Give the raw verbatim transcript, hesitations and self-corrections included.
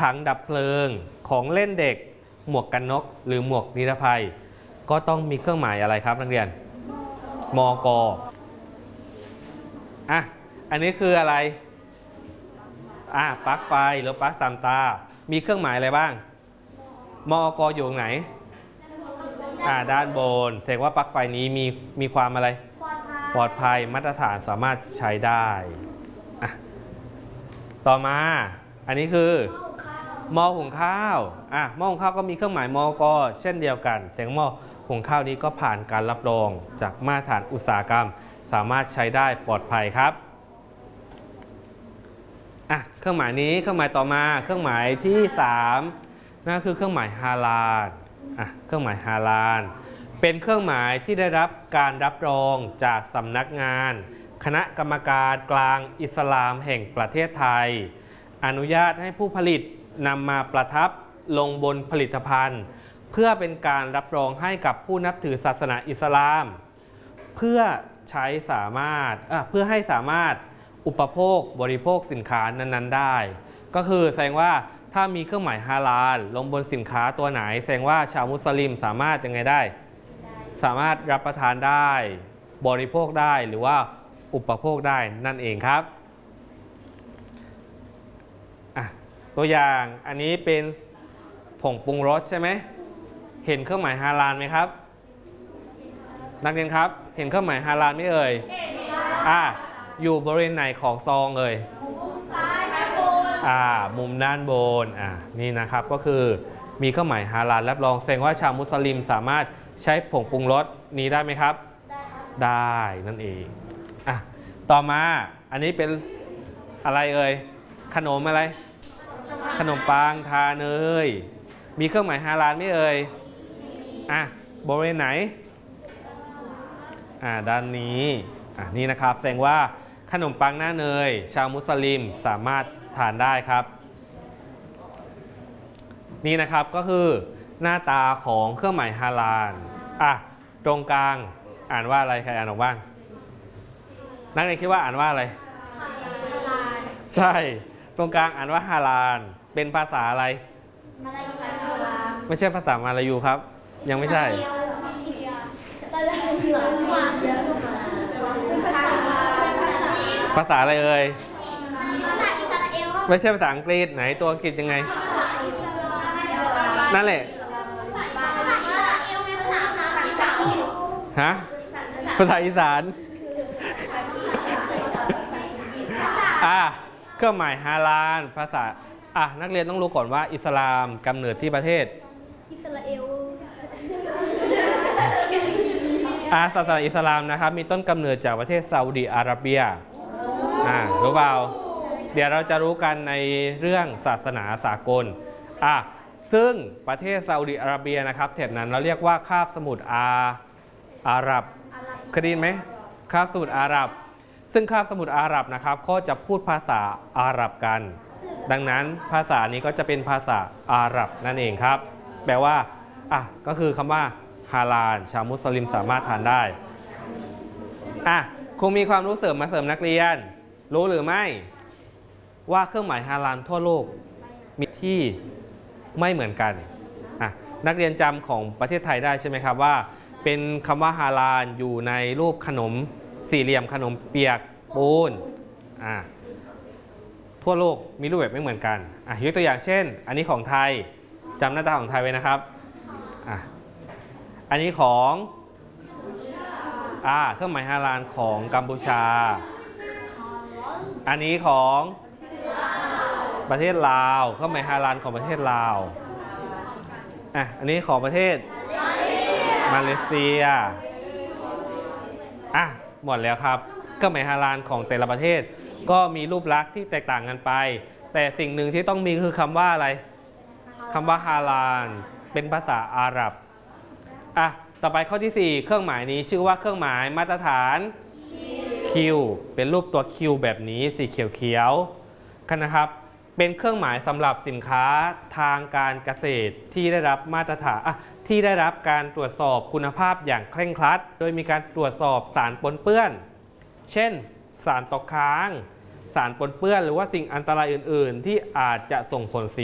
ถังดับเพลิงของเล่นเด็กหมวกกันน็อกหรือหมวกนิรภัยก็ต้องมีเครื่องหมายอะไรครับนักเรียนมก.อ่ะอันนี้คืออะไรอ่ะปลั๊กไฟหรือปลั๊กสามตามีเครื่องหมายอะไรบ้างมก.อยู่ตรงไหนอ่าด้านบนแสดงว่าปลั๊กไฟนี้มีมีความอะไรปลอดภัยมาตรฐานสามารถใช้ได้อ่ะต่อมาอันนี้คือหม้อหุงข้าวอ่ะหม้อหุงข้าวก็มีเครื่องหมายมก.เช่นเดียวกันแสดงหม้อหุงข้าวนี้ก็ผ่านการรับรองจากมาตรฐานอุตสาหกรรมสามารถใช้ได้ปลอดภัยครับอ่ะเครื่องหมายนี้เครื่องหมายต่อมาเครื่องหมายที่สามนั่นคือเครื่องหมายฮาลาลอ่ะเครื่องหมายฮาลาลเป็นเครื่องหมายที่ได้รับการรับรองจากสำนักงานคณะกรรมการกลางอิสลามแห่งประเทศไทยอนุญาตให้ผู้ผลิตนำมาประทับลงบนผลิตภัณฑ์เพื่อเป็นการรับรองให้กับผู้นับถือศาสนาอิสลามเพื่อใช้สามารถเพื่อให้สามารถอุปโภคบริโภคสินค้านั้นๆได้ก็คือแสดงว่าถ้ามีเครื่องหมายฮาลาลลงบนสินค้าตัวไหนแสดงว่าชาวมุสลิมสามารถยังไงได้สามารถรับประทานได้บริโภคได้หรือว่าอุปโภคได้นั่นเองครับอ่ะตัวอย่างอันนี้เป็นผงปรุงรสใช่ไหมเห็นเครื่องหมายฮาลาลไหมครับนักเรียนครับเห็นเครื่องหมายฮาลาลไหมเอ่ยอ่ะอยู่บริเวณไหนของซองเอ่ยมุมซ้ายด้านบนอ่ามุมด้านบนอ่านี่นะครับก็คือมีเครื่องหมายฮาลาลรับรองแสดงว่าชาวมุสลิมสามารถใช้ผงปรุงรสนี้ได้ไหมครับได้ครับได้นั่นเองอ่ะต่อมาอันนี้เป็นอะไรเอ่ยขนมอะไรขนมปังทาเนยมีเครื่องหมายฮาลาลไหมเอ่ยอ่ะบริเวณไหนอ่าด้านนี้อ่ะนี่นะครับแสดงว่าขนมปังหน้าเนยชาวมุสลิมสามารถทานได้ครับนี่นะครับก็คือหน้าตาของเครื่องหมายฮาลาลอ่ะตรงกลางอ่านว่าอะไรใครอ่านออกบ้างนักเรียนคิดว่าอ่านว่าอะไรใช่ตรงกลางอ่านว่าฮาลาลเป็นภาษาอะไรไม่ใช่ภาษามาลายูครับยังไม่ใช่ภาษาอะไรเอ่ยไม่ใช่ภาษาอังกฤษไหนตัวอังกฤษยังไงนั่นแหละฮะภาษาอีสานอ่ะเครื่องหมายฮาลาลภาษาอ่ะนักเรียนต้องรู้ก่อนว่าอิสลามกำเนิดที่ประเทศอิสราเอลอ่ะศาสนาอิสลามนะครับมีต้นกำเนิดจากประเทศซาอุดิอาระเบียอ่ะรู้เปล่าเดี๋ยวเราจะรู้กันในเรื่องศาสนาสากลอ่ะซึ่งประเทศซาอุดิอาระเบียนะครับแถบนั้นเราเรียกว่าคาบสมุทรอาอาหรับเคยได้ยินไหมคาบสมุทรอาหรับซึ่งคาบสมุทรอาหรับนะครับก็จะพูดภาษาอาหรับกันดังนั้นภาษานี้ก็จะเป็นภาษาอาหรับนั่นเองครับแปลว่าอ่ะก็คือคำว่าฮาลาลชาวมุสลิมสามารถทานได้อ่ะคงมีความรู้เสริมมาเสริมนักเรียนรู้หรือไม่ว่าเครื่องหมายฮาลาลทั่วโลกมีที่ไม่เหมือนกันอ่ะนักเรียนจำของประเทศไทยได้ใช่ไหมครับว่าเป็นคำว่าฮาลาลอยู่ในรูปขนมสี่เหลี่ยมขนมเปียกปูนอ่ะทั่วโลกมีรูปแบบไม่เหมือนกันอ่ะยกตัวอย่างเช่นอันนี้ของไทยจำหน้าตาของไทยไว้นะครับอ่ะอันนี้ของอ่าเครื่องหมายฮาลาลของกัมพูชาอันนี้ของประเทศลาวเครื่องหมายฮาลาลของประเทศลาวอ่ะอันนี้ของประเทศมาเลเซียอ่ะหมดแล้วครับเครื่องหมายฮาลาลของแต่ละประเทศก็มีรูปลักษณ์ที่แตกต่างกันไปแต่สิ่งหนึ่งที่ต้องมีคือคำว่าอะไรคำว่าฮาลาลเป็นภาษาอาหรับอ่ะต่อไปข้อที่สี่เครื่องหมายนี้ชื่อว่าเครื่องหมายมาตรฐานคิวเป็นรูปตัวคิวแบบนี้สีเขียวๆกันนะครับเป็นเครื่องหมายสำหรับสินค้าทางการเกษตรที่ได้รับมาตรฐานอ่ะที่ได้รับการตรวจสอบคุณภาพอย่างเคร่งครัดโดยมีการตรวจสอบสารปนเปื้อนเช่นสารตกค้างสารปนเปื้อนหรือว่าสิ่งอันตรายอื่นๆที่อาจจะส่งผลเสีย